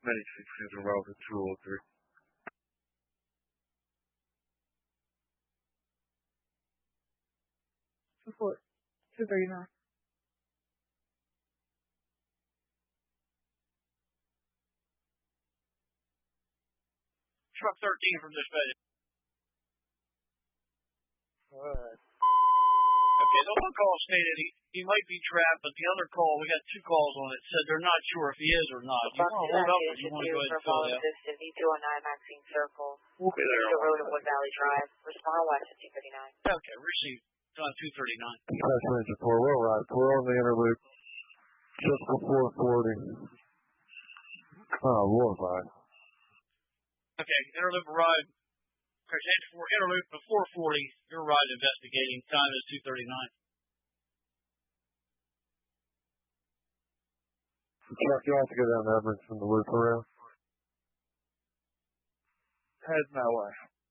Many 16s are routed 203. 239. Truck 13 from dispatch. Alright. Okay, the one call stated he might be trapped, but the other call, we got 2 calls on it, said they're not sure if he is or not. Do you want to hold up or do you want to go ahead and fill it out? V209 Maxine Circle. We'll be there. The road at Wood Valley Drive. Respond west at 239. Okay, received. It's on 239. Dispatch Ranger 4, we're right. We're on the interloop. Just before 40. Oh, Lord, bye. Okay, interloop arrived. Interloop before 40. Your ride investigating. Time is 239. Chuck, you have to go down to Edmonton to loop around. Head my way.